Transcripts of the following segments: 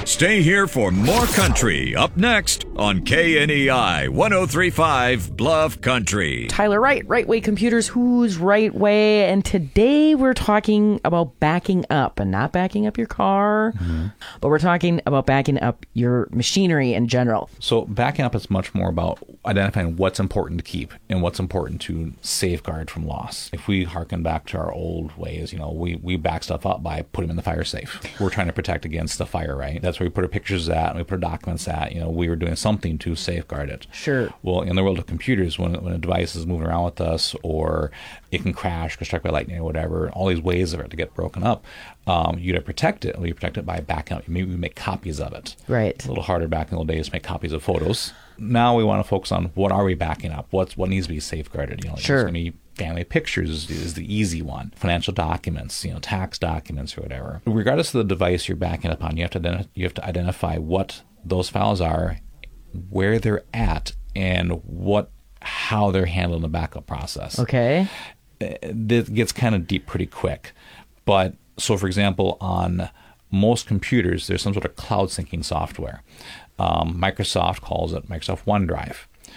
Stay here for more country up next on KNEI 103.5 Bluff Country. Tyler Wright, Right Way Computers, who's Right Way? And today we're talking about backing up, and not backing up your car, but we're talking about backing up your machinery in general. So backing up is much more about identifying what's important to keep and what's important to safeguard from loss. If we harken back to our old ways, we back stuff up by putting them in the fire safe. We're trying to protect against the fire, right? That's where we put our pictures at and we put our documents at. We were doing something to safeguard it. Sure. Well, in the world of computers, when a device is moving around with us, or it can crash, get struck by lightning or whatever, all these ways of it to get broken up, you to protect it. We protect it by backing up. Maybe we make copies of it. Right. It's a little harder back in the old days to make copies of photos. Now we want to focus on what are we backing up? What needs to be safeguarded? Sure. It's going to be family pictures is the easy one. Financial documents, tax documents or whatever. Regardless of the device you're backing up on, you have to identify what those files are, where they're at, and how they're handled in the backup process. Okay. This gets kind of deep pretty quick. But so, for example, on most computers, there's some sort of cloud syncing software. Microsoft calls it Microsoft OneDrive.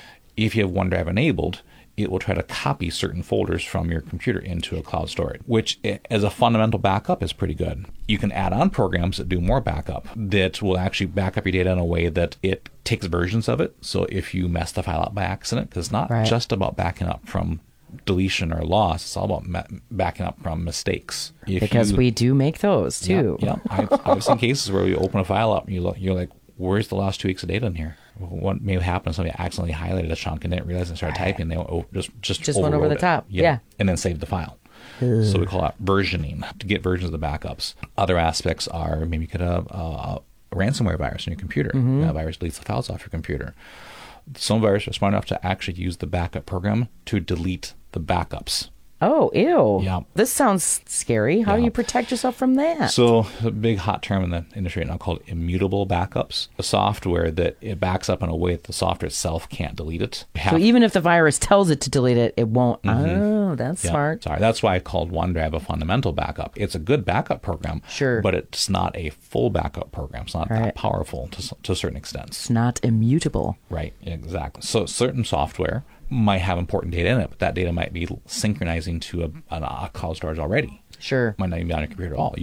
If you have OneDrive enabled, it will try to copy certain folders from your computer into a cloud storage, which as a fundamental backup is pretty good. You can add on programs that do more backup that will actually back up your data in a way that it takes versions of it. So if you mess the file up by accident, because it's not just about backing up from deletion or loss, it's all about backing up from mistakes. Because we do make those too. Yeah. I've seen cases where you open a file up and you're like, where's the last 2 weeks of data in here? What may have happened? Somebody accidentally highlighted a chunk and didn't realize and started typing. They just went over the top. Yeah. And then saved the file. So we call that versioning, to get versions of the backups. Other aspects are maybe you could have a ransomware virus on your computer. That virus deletes the files off your computer. Some viruses are smart enough to actually use the backup program to delete the backups. Oh, ew. Yeah. This sounds scary. How do you protect yourself from that? So a big hot term in the industry right now called immutable backups. A software that it backs up in a way that the software itself can't delete it. So even if the virus tells it to delete it, it won't. Oh, that's smart. Sorry, that's why I called OneDrive a fundamental backup. It's a good backup program, but it's not a full backup program. It's not that powerful to a certain extent. It's not immutable. Right, exactly. So certain software might have important data in it, but that data might be synchronizing to a cloud storage already. Sure. Might not even be on your computer at all.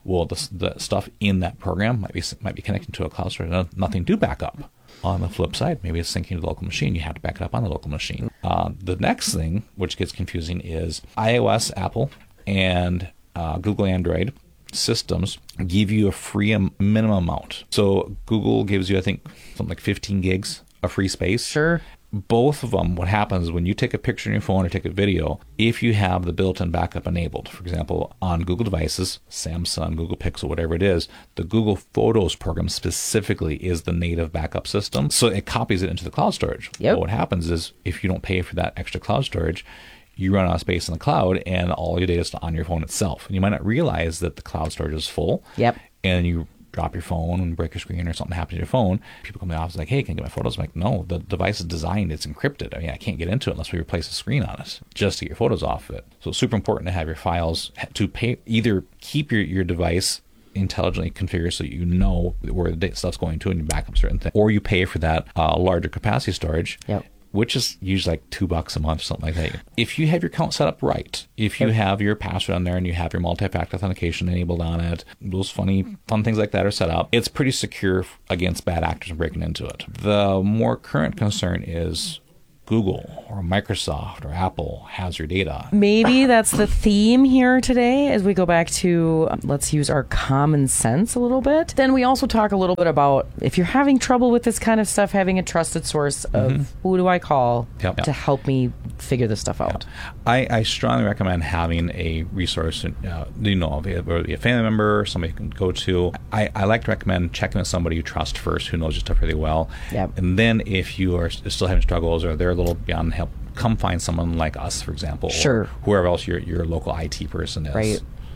The stuff in that program might be connected to a cloud storage. Nothing to back up. On the flip side, maybe it's syncing to the local machine. You have to back it up on the local machine. The next thing, which gets confusing, is iOS, Apple, and Google Android systems give you a free minimum amount. So Google gives you, I think, something like 15 gigs of free space. Sure. Both of them, what happens when you take a picture on your phone or take a video, if you have the built-in backup enabled, for example, on Google devices, Samsung, Google Pixel, whatever it is, the Google Photos program specifically is the native backup system. So it copies it into the cloud storage. Yep. But what happens is if you don't pay for that extra cloud storage, you run out of space in the cloud and all your data is on your phone itself. And you might not realize that the cloud storage is full. Yep. And you drop your phone and break your screen or something happens to your phone, people come to the office like, hey, can I get my photos? I'm like, no, the device is designed, it's encrypted. I can't get into it unless we replace the screen on it just to get your photos off of it. So it's super important to have your files either keep your device intelligently configured so you know where the stuff's going to and you back up certain things, or you pay for that larger capacity storage. Yep. Which is usually like $2 a month or something like that. If you have your account set up right, if you have your password on there and you have your multi-factor authentication enabled on it, those fun things like that are set up, it's pretty secure against bad actors breaking into it. The more current concern is Google or Microsoft or Apple has your data. Maybe that's the theme here today as we go back to let's use our common sense a little bit. Then we also talk a little bit about if you're having trouble with this kind of stuff, having a trusted source of who do I call to help me figure this stuff out. I strongly recommend having a resource, whether it be a family member, somebody you can go to. I like to recommend checking with somebody you trust first, who knows your stuff really well. Yep. And then if you are still having struggles or they're a little beyond help, come find someone like us, for example, or whoever else your local IT person is. Right.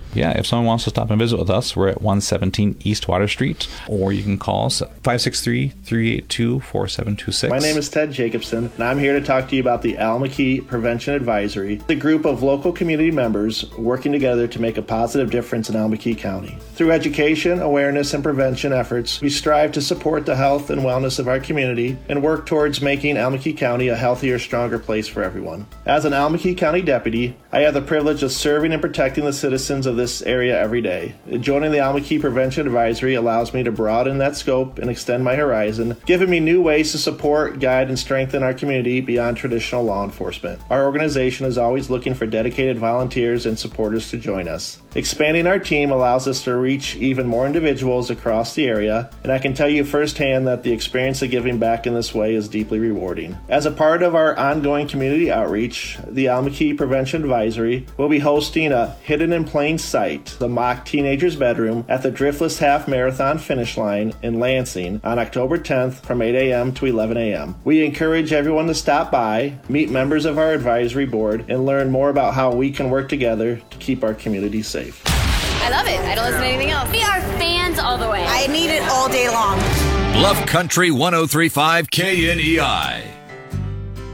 Yeah, if someone wants to stop and visit with us, we're at 117 East Water Street, or you can call us at 563-382-4726. My name is Ted Jacobson, and I'm here to talk to you about the Al McKee Prevention Advisory, the group of local community members working together to make a positive difference in Al McKee County. Through education, awareness, and prevention efforts, we strive to support the health and wellness of our community and work towards making Al McKee County a healthier, stronger place for everyone. As an Al McKee County deputy, I have the privilege of serving and protecting the citizens of this area every day. Joining the Al McKee Prevention Advisory allows me to broaden that scope and extend my horizon, giving me new ways to support, guide, and strengthen our community beyond traditional law enforcement. Our organization is always looking for dedicated volunteers and supporters to join us. Expanding our team allows us to reach even more individuals across the area, and I can tell you firsthand that the experience of giving back in this way is deeply rewarding. As a part of our ongoing community outreach, the Al McKee Prevention Advisory will be hosting a Hidden in Plain Sight, the mock teenager's bedroom, at the Driftless Half Marathon finish line in Lansing on October 10th from 8 a.m. to 11 a.m. We encourage everyone to stop by, meet members of our advisory board, and learn more about how we can work together to keep our community safe. I love it. I don't listen to anything else. We are fans all the way. I need it all day long. Bluff Country 103.5 KNEI.